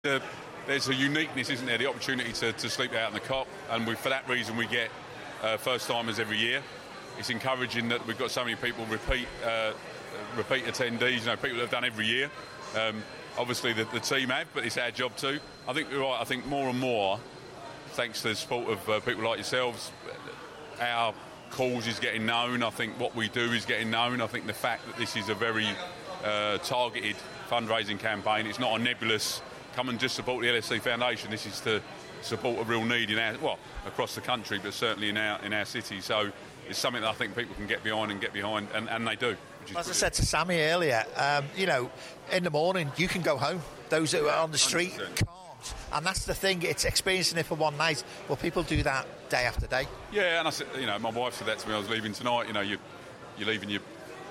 There's a uniqueness, isn't there? The opportunity to sleep out in the Kop, and for that reason we get first-timers every year. It's encouraging that we've got so many people repeat attendees, people that have done every year. Obviously the team have, but it's our job too. I think you're right. I think more and more, thanks to the support of people like yourselves, our cause is getting known. I think what we do is getting known. I think the fact that this is a very targeted fundraising campaign, it's not a nebulous come and just support the LSC Foundation. This is to support a real need across the country, but certainly in our city. So it's something that I think people can get behind, and they do. As I said to Sammy earlier, in the morning you can go home. Those who are on the street 100%. Can't. And that's the thing, it's experiencing it for one night. Well, people do that day after day. Yeah, and I said, my wife said that to me. I was leaving tonight. You're leaving your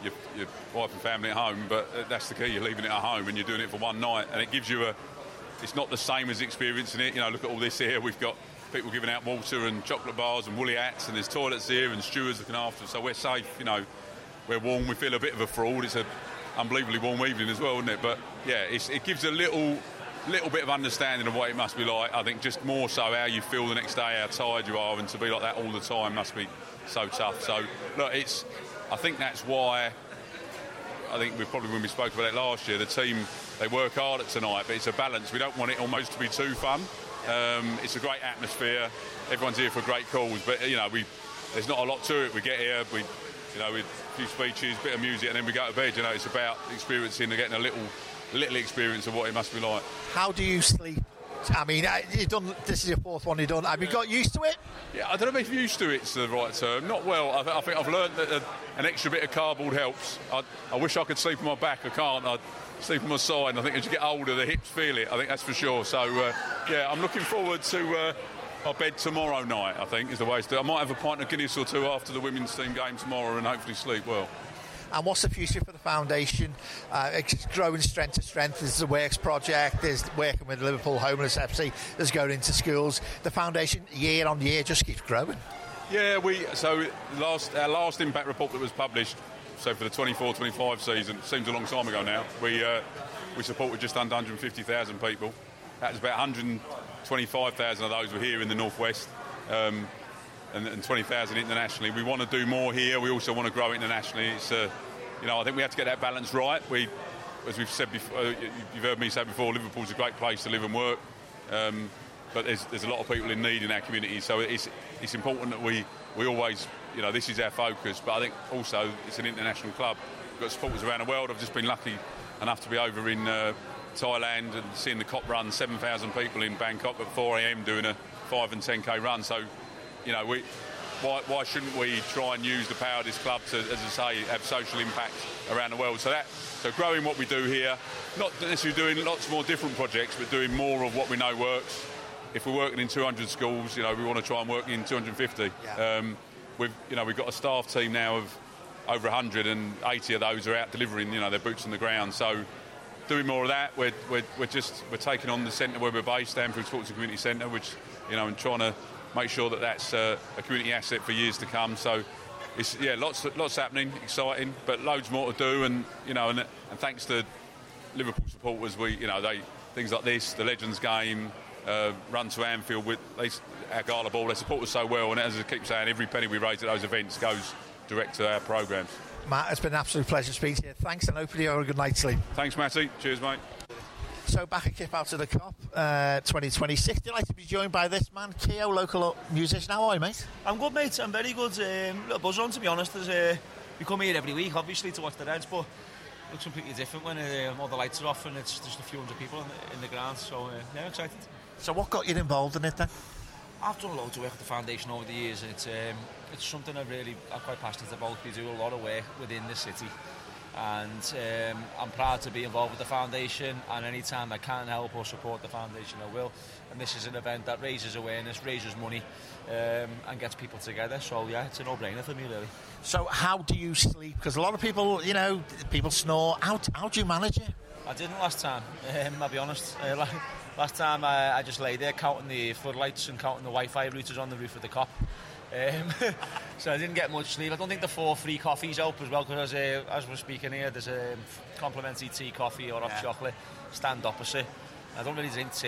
wife and family at home, but that's the key. You're leaving it at home and you're doing it for one night, and it gives you it's not the same as experiencing it. Look at all this here. We've got people giving out water and chocolate bars and woolly hats, and there's toilets here and stewards looking after us, so we're safe. We're warm. We feel a bit of a fraud. It's an unbelievably warm evening as well, isn't it? But yeah, it gives a little bit of understanding of what it must be like. I think just more so how you feel the next day, how tired you are, and to be like that all the time must be so tough. So look, I think that's why. I think when we spoke about it last year, the team, they work hard at tonight, but it's a balance. We don't want it almost to be too fun. It's a great atmosphere. Everyone's here for a great cause, but there's not a lot to it. We get here, with a few speeches, a bit of music, and then we go to bed. It's about experiencing and getting a little experience of what it must be like. How do you sleep? I mean, this is your fourth one you've done. Have you got used to it? Yeah, I don't know if used to it's the right term. Not well. I think I've learned that an extra bit of cardboard helps. I wish I could sleep on my back. I can't. I sleep on my side, and I think as you get older, the hips feel it. I think that's for sure. So, I'm looking forward to my bed tomorrow night, I think, is the way to do it. I might have a pint of Guinness or two after the women's team game tomorrow and hopefully sleep well. And what's the future for the foundation? It's growing strength to strength. There's the Works project. There's working with Liverpool Homeless FC. There's going into schools. The foundation, year on year, just keeps growing. Yeah, our last impact report that was published, so for the 24-25 season, seems a long time ago now. We supported just under 150,000 people. That was about 125,000 of those were here in the northwest. And 20,000 internationally. We want to do more here. We also want to grow internationally. It's, I think we have to get that balance right. As we've said before, you've heard me say before, Liverpool's a great place to live and work. But there's a lot of people in need in our community. So it's important that we always, this is our focus. But I think also it's an international club. We've got supporters around the world. I've just been lucky enough to be over in Thailand and seeing the Kop run. 7,000 people in Bangkok at 4 a.m. doing a 5 and 10k run. So. Why shouldn't we try and use the power of this club to, as I say, have social impact around the world? So growing what we do here, not necessarily doing lots more different projects, but doing more of what we know works. If we're working in 200 schools, we want to try and work in 250. Yeah. We've got a staff team now of over 100, and 80 of those are out delivering, their boots on the ground. So doing more of that. We're taking on the centre where we're based, Anfield Sports and Community Centre, which and trying to make sure that that's a community asset for years to come. So it's lots happening, exciting, but loads more to do. And and thanks to Liverpool supporters, things like this, the Legends Game, Run to Anfield with our Gala Ball, they support us so well. And as I keep saying, every penny we raise at those events goes direct to our programmes. Matt, it's been an absolute pleasure speaking to you. Thanks, and hopefully you have a good night's sleep. Thanks, Matty. Cheers, mate. So back a kip out of the Kop 2026. Delighted to be joined by this man, Keo, local musician. How are you, mate? I'm good, mate. I'm very good. Little buzz on, to be honest. We come here every week, obviously, to watch the Reds, but it looks completely different when all the lights are off and it's just a few hundred people in the ground. So excited. So what got you involved in it then? I've done a lot of work with the foundation over the years, and it's something I'm quite passionate about. We do a lot of work within the city. And I'm proud to be involved with the foundation, and anytime I can help or support the foundation I will. And this is an event that raises awareness, raises money, and gets people together. So it's a no-brainer for me, really. So how do you sleep? Because a lot of people, people snore. How do you manage it? I didn't last time, I'll be honest. Last time I just lay there counting the floodlights and counting the Wi-Fi routers on the roof of the Kop. So I didn't get much sleep. I don't think the 4 free coffees help as well, because as we're speaking here, there's a complimentary tea, coffee or hot chocolate stand opposite. I don't really drink tea.